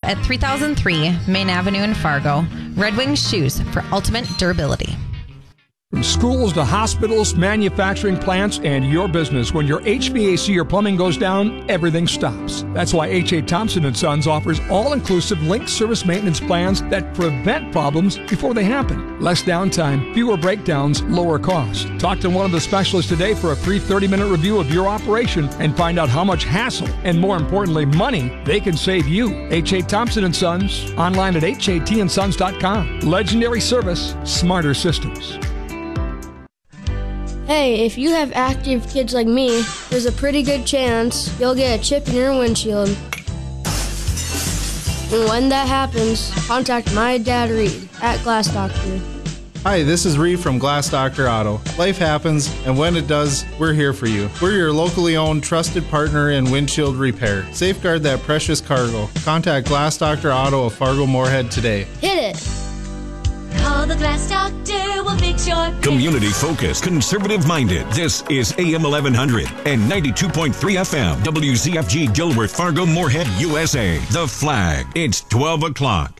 at 3003 Main Avenue in Fargo. Red Wings shoes for ultimate durability. From schools to hospitals, manufacturing plants, and your business, when your HVAC or plumbing goes down, everything stops. That's why H.A. Thompson & Sons offers all-inclusive linked service maintenance plans that prevent problems before they happen. Less downtime, fewer breakdowns, lower cost. Talk to one of the specialists today for a free 30-minute review of your operation and find out how much hassle and, more importantly, money they can save you. H.A. Thompson & Sons, online at hatandsons.com. Legendary service, smarter systems. Hey, if you have active kids like me, there's a pretty good chance you'll get a chip in your windshield. And when that happens, contact my dad Reed at Glass Doctor. Hi, this is Reed from Glass Doctor Auto. Life happens, and when it does, we're here for you. We're your locally owned, trusted partner in windshield repair. Safeguard that precious cargo. Contact Glass Doctor Auto of Fargo Moorhead today. Hit it! Call the Glass Doctor, we'll fix your... Community-focused, conservative-minded. This is AM 1100 and 92.3 FM. WZFG Gilbert, Fargo, Moorhead, USA. The Flag. It's 12 o'clock.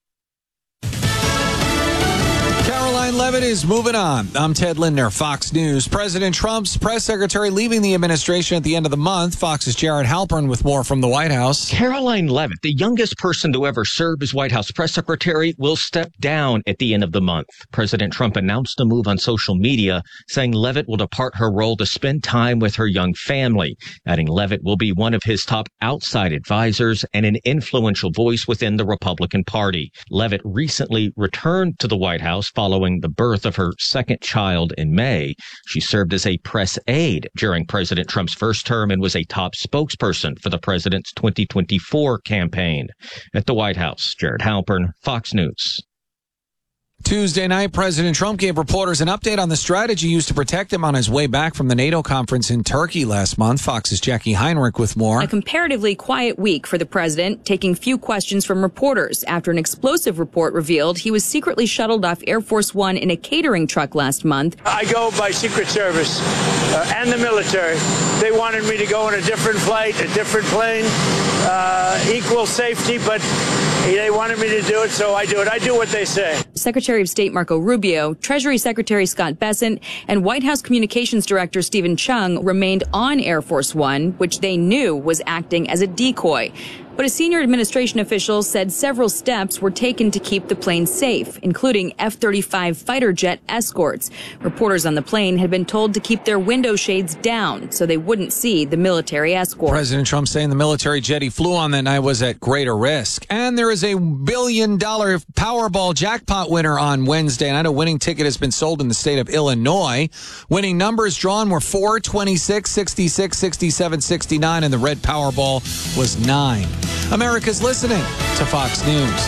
Caroline Leavitt is moving on. I'm Ted Lindner, Fox News. President Trump's press secretary leaving the administration at the end of the month. Fox's Jared Halpern with more from the White House. Caroline Leavitt, the youngest person to ever serve as White House press secretary, will step down at the end of the month. President Trump announced the move on social media, saying Leavitt will depart her role to spend time with her young family, adding Leavitt will be one of his top outside advisors and an influential voice within the Republican Party. Leavitt recently returned to the White House following the birth of her second child in May. She served as a press aide during President Trump's first term and was a top spokesperson for the president's 2024 campaign. At the White House, Jared Halpern, Fox News. Tuesday night, President Trump gave reporters an update on the strategy used to protect him on his way back from the NATO conference in Turkey last month. Fox's Jackie Heinrich with more. A comparatively quiet week for the president, taking few questions from reporters after an explosive report revealed he was secretly shuttled off Air Force One in a catering truck last month. I go by Secret Service and the military. They wanted me to go on a different flight, a different plane, equal safety, but they wanted me to do it, so I do it. I do what they say. Secretary of State Marco Rubio, Treasury Secretary Scott Bessent, and White House Communications Director Stephen Chung remained on Air Force One, which they knew was acting as a decoy. But a senior administration official said several steps were taken to keep the plane safe, including F-35 fighter jet escorts. Reporters on the plane had been told to keep their window shades down so they wouldn't see the military escort. President Trump saying the military jet he flew on that night was at greater risk. And there is a $1 billion Powerball jackpot winner on Wednesday night. A winning ticket has been sold in the state of Illinois. Winning numbers drawn were 4, 26, 66, 67, 69, and the red Powerball was 9. America's listening to Fox News.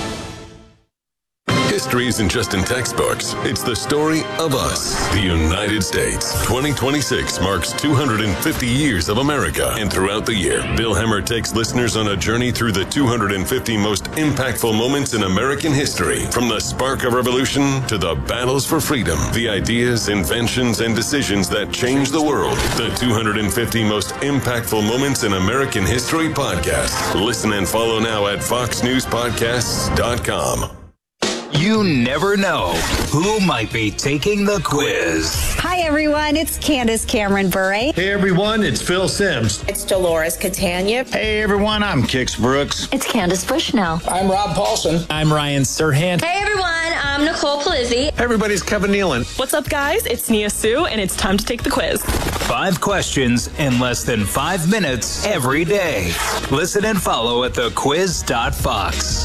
History isn't just in textbooks. It's the story of us, the United States. 2026 marks 250 years of America. And throughout the year, Bill Hemmer takes listeners on a journey through the 250 most impactful moments in American history. From the spark of revolution to the battles for freedom, the ideas, inventions, and decisions that changed the world. The 250 most impactful moments in American history podcast. Listen and follow now at foxnewspodcasts.com. You never know who might be taking the quiz. Hi, everyone. It's Candace Cameron Bure. Hey, everyone. It's Phil Sims. It's Dolores Catania. Hey, everyone. I'm Kix Brooks. It's Candace Bushnell. I'm Rob Paulson. I'm Ryan Serhant. Hey, everyone. I'm Nicole Palizzi. Everybody's Kevin Nealon. What's up, guys? It's Nia Sue, and it's time to take the quiz. 5 questions in less than 5 minutes every day. Listen and follow at thequiz.fox.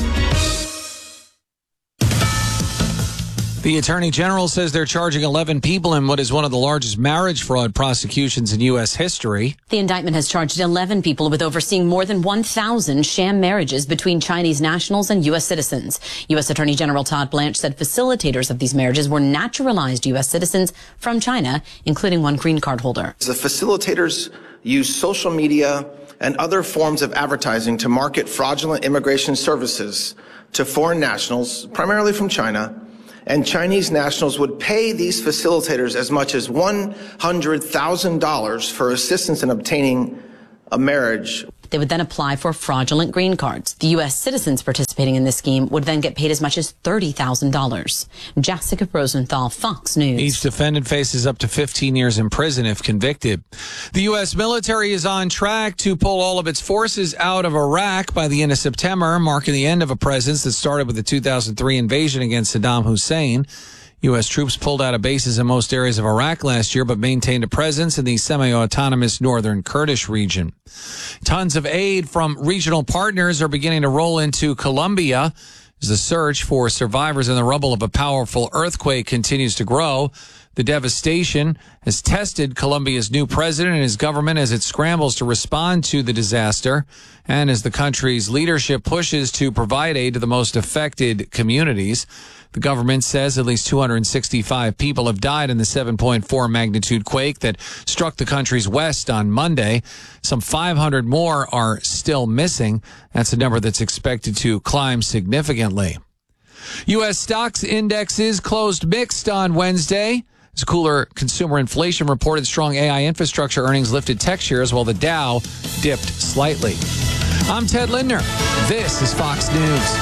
The Attorney General says they're charging 11 people in what is one of the largest marriage fraud prosecutions in U.S. history. The indictment has charged 11 people with overseeing more than 1,000 sham marriages between Chinese nationals and U.S. citizens. U.S. Attorney General Todd Blanche said facilitators of these marriages were naturalized U.S. citizens from China, including one green card holder. The facilitators use social media and other forms of advertising to market fraudulent immigration services to foreign nationals, primarily from China. And Chinese nationals would pay these facilitators as much as $100,000 for assistance in obtaining a marriage. They would then apply for fraudulent green cards. The U.S. citizens participating in this scheme would then get paid as much as $30,000. Jessica Rosenthal, Fox News. Each defendant faces up to 15 years in prison if convicted. The U.S. military is on track to pull all of its forces out of Iraq by the end of September, marking the end of a presence that started with the 2003 invasion against Saddam Hussein. U.S. troops pulled out of bases in most areas of Iraq last year, but maintained a presence in the semi-autonomous northern Kurdish region. Tons of aid from regional partners are beginning to roll into Colombia as the search for survivors in the rubble of a powerful earthquake continues to grow. The devastation has tested Colombia's new president and his government as it scrambles to respond to the disaster and as the country's leadership pushes to provide aid to the most affected communities. The government says at least 265 people have died in the 7.4 magnitude quake that struck the country's west on Monday. Some 500 more are still missing. That's a number that's expected to climb significantly. U.S. stocks indexes closed mixed on Wednesday. As cooler consumer inflation reported, strong AI infrastructure earnings lifted tech shares while the Dow dipped slightly. I'm Ted Lindner. This is Fox News.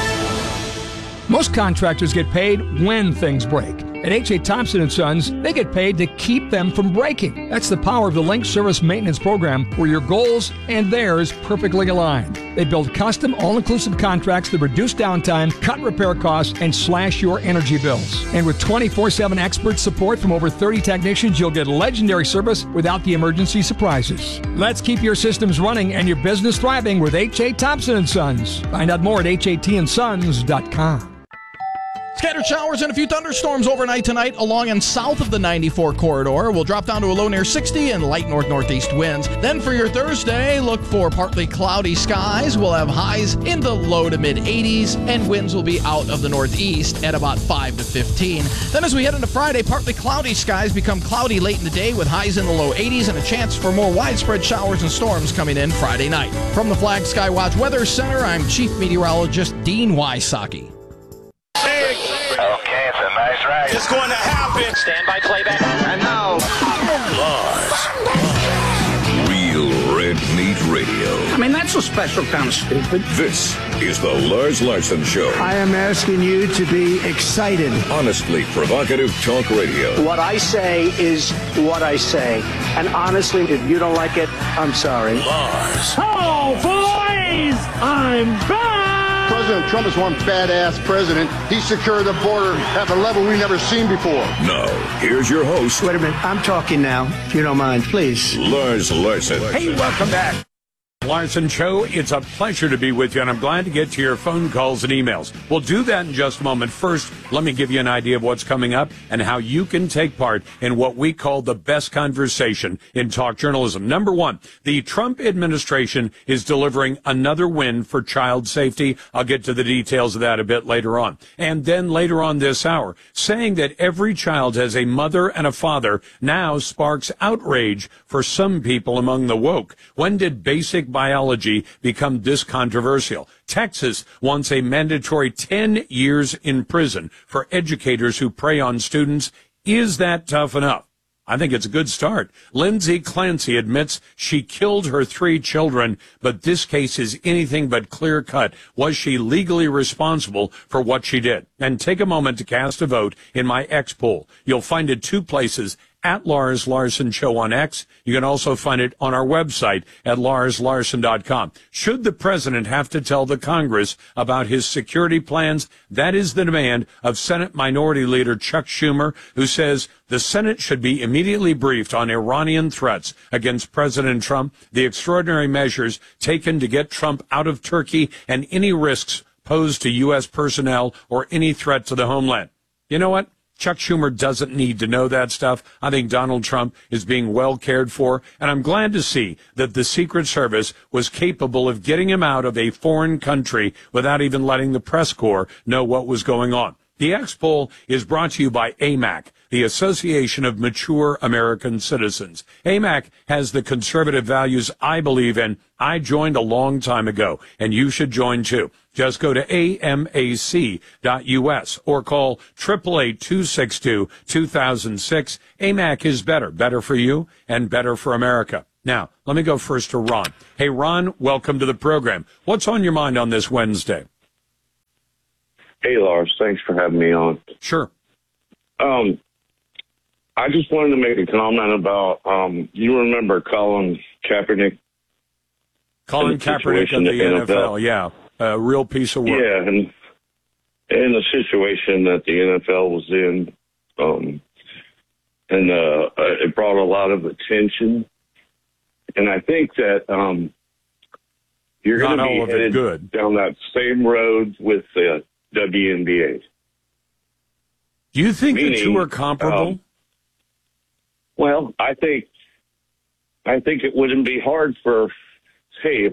Most contractors get paid when things break. At H.A. Thompson & Sons, they get paid to keep them from breaking. That's the power of the Link Service Maintenance Program, where your goals and theirs perfectly align. They build custom, all-inclusive contracts that reduce downtime, cut repair costs, and slash your energy bills. And with 24/7 expert support from over 30 technicians, you'll get legendary service without the emergency surprises. Let's keep your systems running and your business thriving with H.A. Thompson & Sons. Find out more at hatandsons.com. Scattered showers and a few thunderstorms overnight tonight along and south of the 94 corridor. We'll drop down to a low near 60 and light north-northeast winds. Then for your Thursday, look for partly cloudy skies. We'll have highs in the low to mid-80s, and winds will be out of the northeast at about 5 to 15. Then as we head into Friday, partly cloudy skies become cloudy late in the day with highs in the low 80s and a chance for more widespread showers and storms coming in Friday night. From the Flag Skywatch Weather Center, I'm Chief Meteorologist Dean Wysocki. Okay, it's a nice ride. It's going to happen. Stand by playback. And now, Lars. Real Red Meat Radio. I mean, that's a special kind of stupid. This is the Lars Larson Show. I am asking you to be excited. Honestly provocative talk radio. What I say is what I say. And honestly, if you don't like it, I'm sorry. Lars. Oh, boys! I'm back! President Trump is one badass president. He secured the border at a level we've never seen before. Now, here's your host. Wait a minute. I'm talking now, if you don't mind, please. Lars Larson. Hey, welcome back. Larson Show. It's a pleasure to be with you, and I'm glad to get to your phone calls and emails. We'll do that in just a moment. First, let me give you an idea of what's coming up and how you can take part in what we call the best conversation in talk journalism. Number one, the Trump administration is delivering another win for child safety. I'll get to the details of that a bit later on. And then later on this hour, saying that every child has a mother and a father now sparks outrage for some people among the woke. When did basic biology become this controversial? Texas wants a mandatory 10 years in prison for educators who prey on students. Is that tough enough? I think it's a good start. Lindsay Clancy admits she killed her 3 children, but this case is anything but clear-cut. Was she legally responsible for what she did? And take a moment to cast a vote in my X poll. You'll find it 2 places. At Lars Larson Show on X. You can also find it on our website at larslarson.com. Should the president have to tell the Congress about his security plans? That is the demand of Senate Minority Leader Chuck Schumer, who says the Senate should be immediately briefed on Iranian threats against President Trump, the extraordinary measures taken to get Trump out of Turkey, and any risks posed to U.S. personnel or any threat to the homeland. You know what? Chuck Schumer doesn't need to know that stuff. I think Donald Trump is being well cared for, and I'm glad to see that the Secret Service was capable of getting him out of a foreign country without even letting the press corps know what was going on. The X poll is brought to you by AMAC, the Association of Mature American Citizens. AMAC has the conservative values I believe in. I joined a long time ago, and you should join too. Just go to amac.us or call 888-262-2006. AMAC is better for you and better for America. Now, let me go first to Ron. Hey, Ron, welcome to the program. What's on your mind on this Wednesday? Hey, Lars. Thanks for having me on. Sure. I just wanted to make a comment about, you remember Colin Kaepernick? Colin Kaepernick of the NFL, yeah. A real piece of work. Yeah, and the situation that the NFL was in, and it brought a lot of attention. And I think that you're going to be headed down that same road with the WNBA. Do you think the two are comparable? Well, I think it wouldn't be hard for, say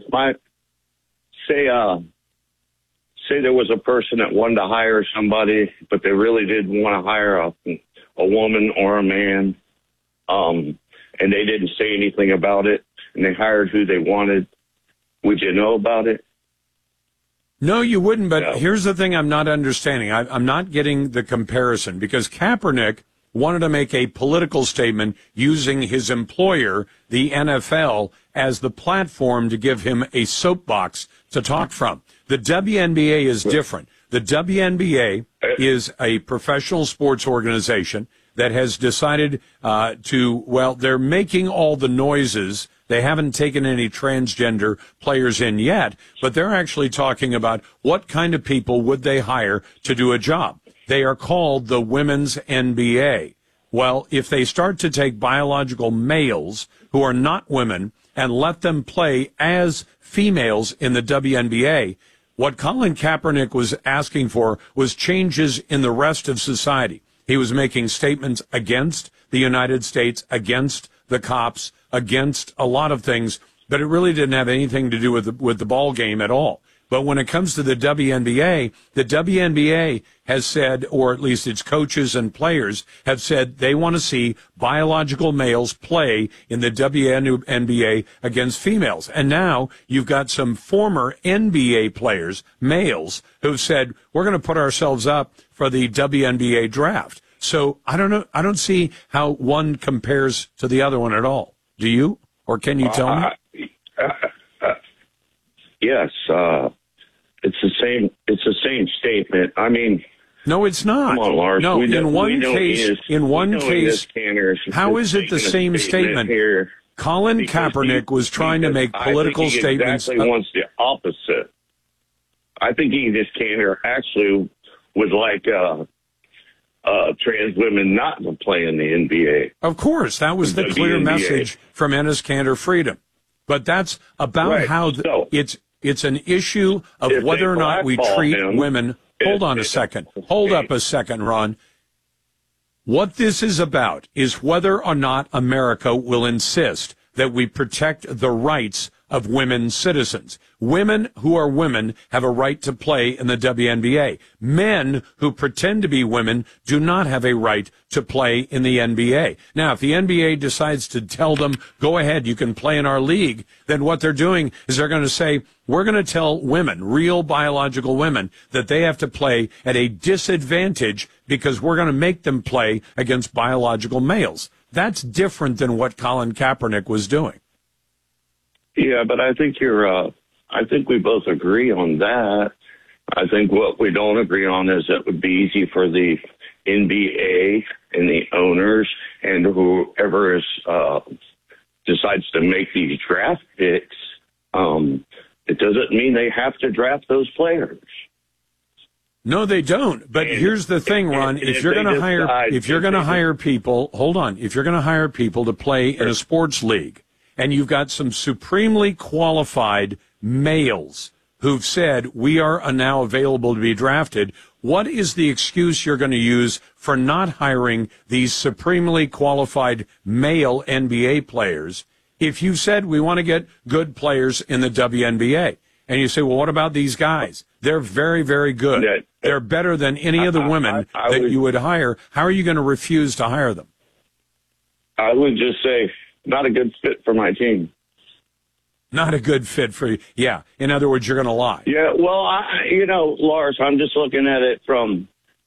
there was a person that wanted to hire somebody, but they really didn't want to hire a woman or a man, and they didn't say anything about it, and they hired who they wanted. Would you know about it? No, you wouldn't, but here's the thing I'm not understanding. I'm not getting the comparison, because Kaepernick wanted to make a political statement using his employer, the NFL, as the platform to give him a soapbox to talk from. The WNBA is different. The WNBA is a professional sports organization that has decided they're making all the noises. They haven't taken any transgender players in yet, but they're actually talking about what kind of people would they hire to do a job. They are called the Women's NBA. Well, if they start to take biological males who are not women and let them play as females in the WNBA, what Colin Kaepernick was asking for was changes in the rest of society. He was making statements against the United States, against the cops, against a lot of things, but it really didn't have anything to do with the ball game at all. But when it comes to the WNBA has said, or at least its coaches and players have said, they want to see biological males play in the WNBA against females. And now you've got some former NBA players, males, who've said, we're going to put ourselves up for the WNBA draft. So I don't know. I don't see how one compares to the other one at all. Do you? Or can you tell me? Yes. It's the same statement. I mean, no, it's not. Come on, Lars. No, in one case, how is it the same statement? Colin Kaepernick was trying to make political statements. He exactly wants the opposite. I think Enos Kanter actually would like trans women not to play in the NBA. Of course, that was the clear message from Enes Kanter Freedom. But that's about how it's an issue of whether or not we treat women. Hold on a second. Hold up a second, Ron. What this is about is whether or not America will insist that we protect the rights of women citizens. Women who are women have a right to play in the WNBA. Men who pretend to be women do not have a right to play in the NBA. Now, if the NBA decides to tell them, go ahead, you can play in our league, then what they're doing is they're going to say, we're going to tell women, real biological women, that they have to play at a disadvantage because we're going to make them play against biological males. That's different than what Colin Kaepernick was doing. Yeah, but I think I think we both agree on that. I think what we don't agree on is that it would be easy for the NBA and the owners and whoever decides to make these draft picks. It doesn't mean they have to draft those players. No, they don't. But here's the thing, Ron. If you're going to hire people, hold on. If you're going to hire people to play in a sports league, and you've got some supremely qualified males who've said, we are now available to be drafted, what is the excuse you're going to use for not hiring these supremely qualified male NBA players if you said we want to get good players in the WNBA? And you say, well, what about these guys? They're very, very good. They're better than any of the women that you would hire. How are you going to refuse to hire them? I would just say, not a good fit for my team. Not a good fit for you. Yeah. In other words, you're going to lie. Yeah. Well, Lars, I'm just looking at it from,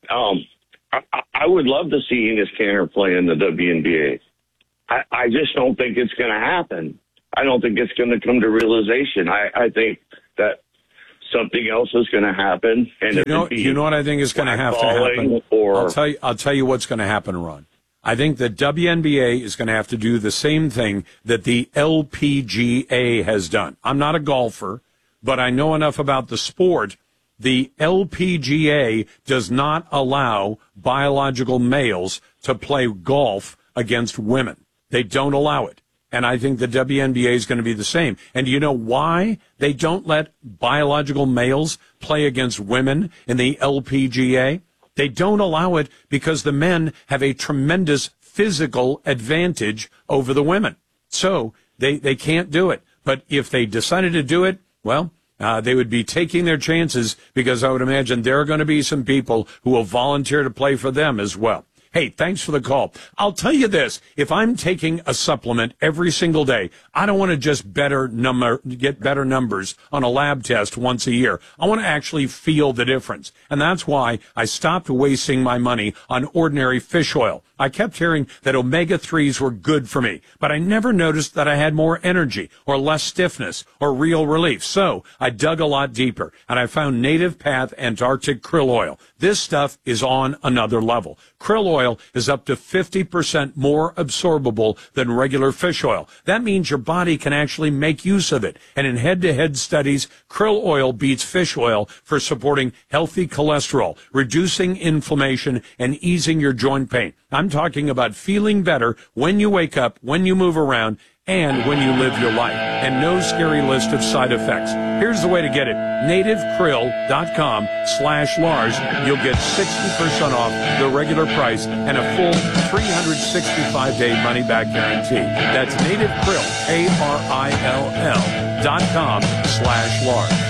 I would love to see Enes Kanter play in the WNBA. I just don't think it's going to happen. I don't think it's going to come to realization. I think that something else is going to happen. And you know what I think is going to have to happen? I'll tell you what's going to happen, Ron. I think the WNBA is going to have to do the same thing that the LPGA has done. I'm not a golfer, but I know enough about the sport. The LPGA does not allow biological males to play golf against women. They don't allow it. And I think the WNBA is going to be the same. And you know why they don't let biological males play against women in the LPGA? They don't allow it because the men have a tremendous physical advantage over the women. So they can't do it. But if they decided to do it, well, they would be taking their chances, because I would imagine there are going to be some people who will volunteer to play for them as well. Hey, thanks for the call. I'll tell you this. If I'm taking a supplement every single day, I don't want to just get better numbers on a lab test once a year. I want to actually feel the difference. And that's why I stopped wasting my money on ordinary fish oil. I kept hearing that omega-3s were good for me, but I never noticed that I had more energy or less stiffness or real relief. So I dug a lot deeper, and I found Native Path Antarctic Krill Oil. This stuff is on another level. Krill oil is up to 50% more absorbable than regular fish oil. That means your body can actually make use of it. And in head-to-head studies, krill oil beats fish oil for supporting healthy cholesterol, reducing inflammation, and easing your joint pain. I'm talking about feeling better when you wake up, when you move around, and when you live your life. And no scary list of side effects. Here's the way to get it. nativekrill.com/Lars. You'll get 60% off the regular price and a full 365-day money-back guarantee. That's nativekrill, KRILL.com/Lars.